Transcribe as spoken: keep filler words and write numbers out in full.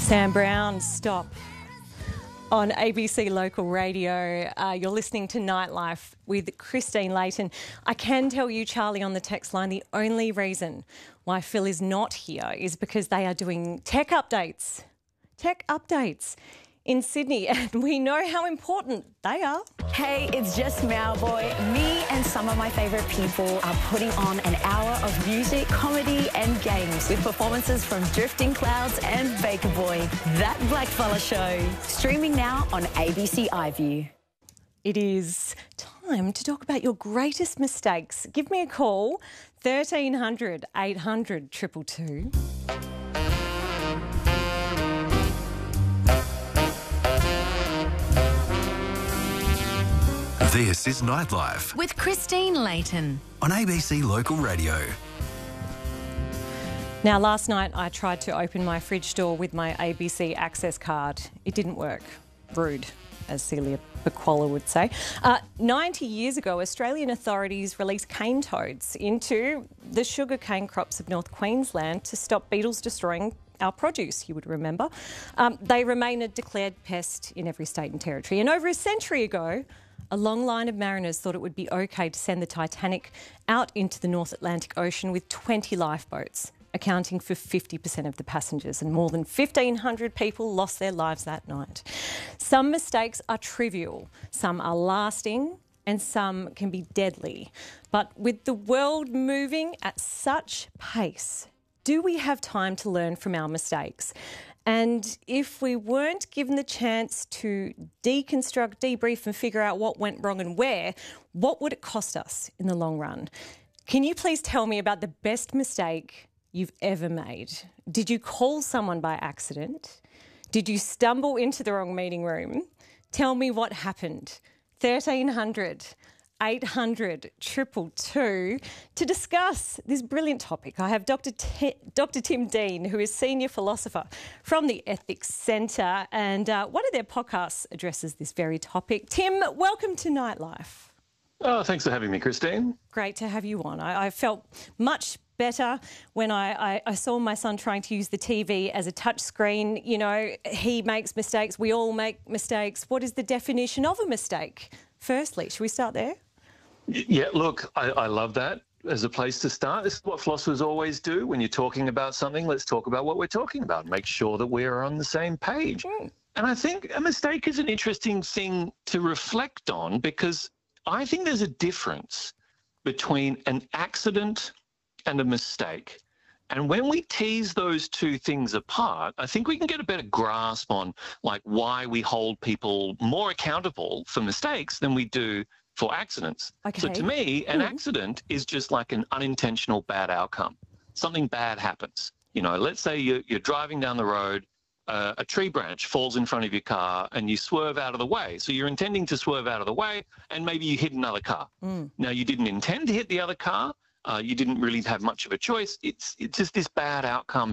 Sam Brown, Stop, on A B C Local Radio. Uh, you're listening to Nightlife with Christine Layton. I can tell you, Charlie, on the text line, the only reason why Phil is not here is because they are doing tech updates. Tech updates in Sydney, and we know how important they are. Hey, it's just Mowboy. Me and some of my favourite people are putting on an hour of music, comedy and games with performances from Drifting Clouds and Baker Boy. That Blackfella Show. Streaming now on A B C iView. It is time to talk about your greatest mistakes. Give me a call, thirteen hundred, eight hundred, two two two. This is Nightlife with Christine Layton on A B C Local Radio. Now, last night I tried to open my fridge door with my A B C access card. It didn't work. Rude, as Celia Baquola would say. Uh, ninety years ago, Australian authorities released cane toads into the sugarcane crops of North Queensland to stop beetles destroying our produce, you would remember. Um, they remain a declared pest in every state and territory. And over a century ago, a long line of mariners thought it would be okay to send the Titanic out into the North Atlantic Ocean with twenty lifeboats, accounting for fifty percent of the passengers, and more than fifteen hundred people lost their lives that night. Some mistakes are trivial, some are lasting, and some can be deadly. But with the world moving at such pace, do we have time to learn from our mistakes? And if we weren't given the chance to deconstruct, debrief and figure out what went wrong and where, what would it cost us in the long run? Can you please tell me about the best mistake you've ever made? Did you call someone by accident? Did you stumble into the wrong meeting room? Tell me what happened. thirteen hundred, eight hundred, two two two. To discuss this brilliant topic, I have Doctor T- Doctor Tim Dean, who is Senior Philosopher from the Ethics Centre, and uh, one of their podcasts addresses this very topic. Tim, welcome to Nightlife. Oh, thanks for having me, Christine. Great to have you on. I, I felt much better when I, I, I saw my son trying to use the T V as a touch screen. You know, he makes mistakes. We all make mistakes. What is the definition of a mistake? Firstly, should we start there? Yeah, look, I, I love that as a place to start. This is what philosophers always do. When you're talking about something, let's talk about what we're talking about. Make sure that we're on the same page. Mm. And I think a mistake is an interesting thing to reflect on, because I think there's a difference between an accident and a mistake. And when we tease those two things apart, I think we can get a better grasp on like why we hold people more accountable for mistakes than we do for accidents. Okay. So to me, an mm. accident is just like an unintentional bad outcome. Something bad happens. You know, let's say you're, you're driving down the road, uh, a tree branch falls in front of your car and you swerve out of the way. So you're intending to swerve out of the way and maybe you hit another car. Mm. Now, you didn't intend to hit the other car. Uh, you didn't really have much of a choice. It's, it's just this bad outcome